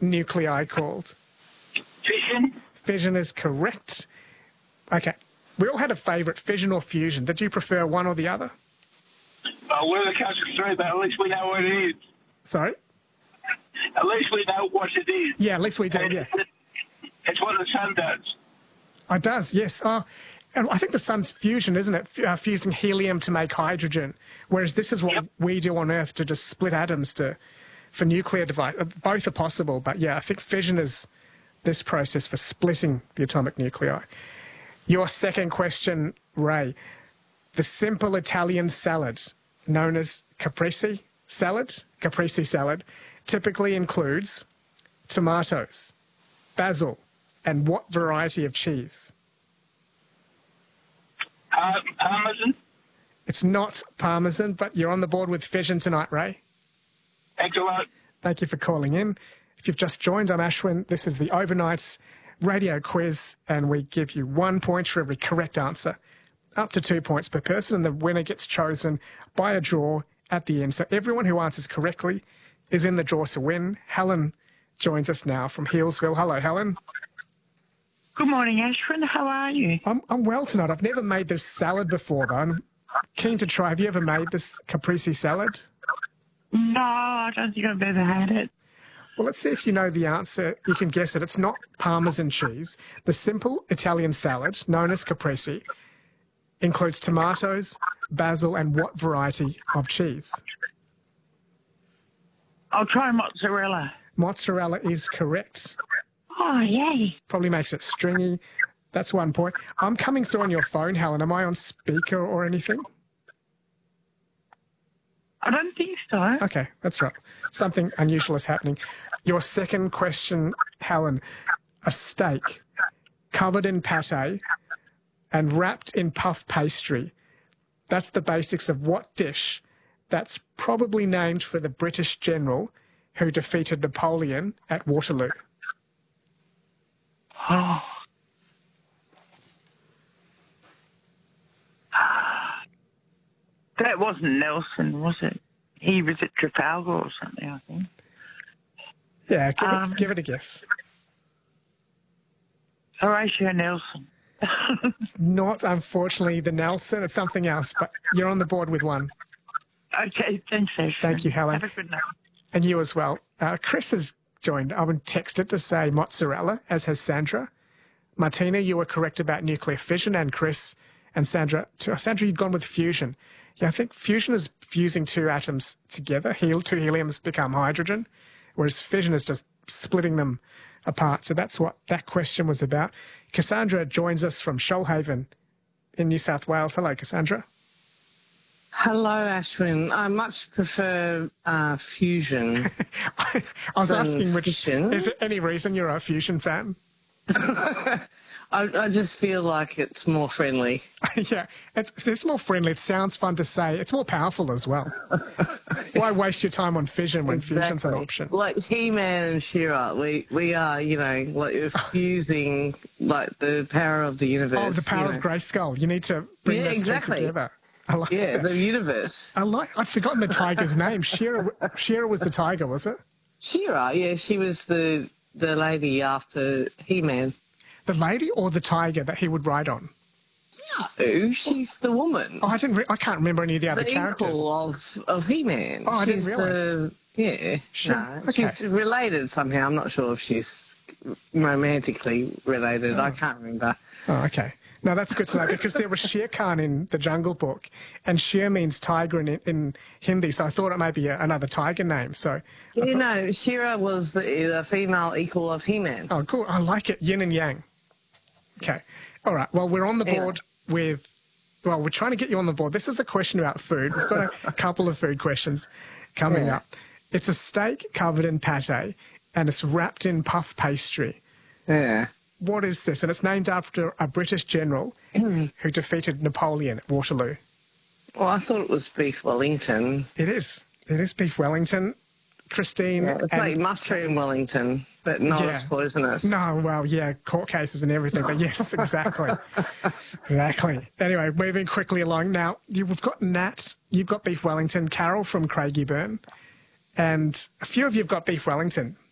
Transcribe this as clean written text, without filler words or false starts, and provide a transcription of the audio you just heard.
nuclei called? Fission. Fission is correct. Okay. We all had a favourite, fission or fusion. Did you prefer one or the other? We're the country through, but at least we know what it is. Sorry? At least we know what it is. Yeah, at least we do, yeah. It's what the sun does. It does, yes. And I think the sun's fusion, isn't it? Fusing helium to make hydrogen, whereas this is what we do on Earth to just split atoms for nuclear device. Both are possible, but yeah, I think fission is this process for splitting the atomic nuclei. Your second question, Ray. The simple Italian salad known as caprese salad, typically includes tomatoes, basil, and what variety of cheese? Parmesan. It's not Parmesan, but you're on the board with fission tonight, Ray. Thanks a lot. Thank you for calling in. If you've just joined, I'm Ashwin. This is the Overnights radio quiz, and we give you 1 point for every correct answer, up to 2 points per person, and the winner gets chosen by a draw at the end. So everyone who answers correctly is in the draw to win. Helen joins us now from Healesville. Hello, Helen. Good morning, Ashwin. How are you? I'm well tonight. I've never made this salad before, though. I'm keen to try. Have you ever made this caprese salad? No, I don't think I've ever had it. Well, let's see if you know the answer. You can guess it. It's not Parmesan cheese. The simple Italian salad, known as caprese, includes tomatoes, basil, and what variety of cheese? I'll try mozzarella. Mozzarella is correct. Oh, yay. Probably makes it stringy. That's 1 point. I'm coming through on your phone, Helen. Am I on speaker or anything? I don't think so. Okay, that's right. Something unusual is happening. Your second question, Helen. A steak covered in pate and wrapped in puff pastry. That's the basics of what dish that's probably named for the British general who defeated Napoleon at Waterloo? Oh. That wasn't Nelson, was it? He was at Trafalgar or something, I think. Yeah, give it a guess. Horatio Nelson. It's not, unfortunately, the Nelson. It's something else, but you're on the board with one. Okay, thanks, Ashwin. Thank you, Helen. Have a good night. And you as well. Chris has joined. I've been texted to say mozzarella, as has Sandra. Martina, you were correct about nuclear fission, and Chris and Sandra, you'd gone with fusion. Yeah, I think fusion is fusing two atoms together. Two heliums become hydrogen, whereas fission is just splitting them apart. So that's what that question was about. Cassandra joins us from Shoalhaven in New South Wales. Hello, Cassandra. Hello, Ashwin. I much prefer fusion. I was asking which... fission. Is there any reason you're a fusion fan? I just feel like it's more friendly. Yeah, it's more friendly. It sounds fun to say. It's more powerful as well. Why waste your time on fission when fusion's an option? Like He-Man and She-Ra, we are, like we're fusing like the power of the universe. Oh, the power of Grayskull. You need to bring those two together. I like that. The universe. I'd forgotten the tiger's name. She-Ra was the tiger, was it? She-Ra, yeah, she was the lady after He-Man. The lady or the tiger that he would ride on? No, she's the woman. Oh, I can't remember any of the other characters. The equal of He-Man. Oh, I didn't realise. Yeah. Sure. No, okay. She's related somehow. I'm not sure if she's romantically related. I can't remember. Oh, okay. No, that's good to know because there was Shere Khan in the Jungle Book, and Shere means tiger in Hindi, so I thought it might be another tiger name. So no, She-Ra was the female equal of He-Man. Oh, cool. I like it. Yin and yang. Okay. All right. Well, we're on the board we're trying to get you on the board. This is a question about food. We've got a couple of food questions coming up. It's a steak covered in pate, and it's wrapped in puff pastry. Yeah. What is this? And it's named after a British general who defeated Napoleon at Waterloo. Well, I thought it was beef Wellington. It is. It is beef Wellington. Christine. Yeah, it's like mushroom Wellington, but not as poisonous. No, well, yeah, court cases and everything, but yes, exactly. Exactly. Anyway, moving quickly along. Now, we've got Nat, you've got beef Wellington, Carol from Craigieburn, and a few of you have got beef Wellington.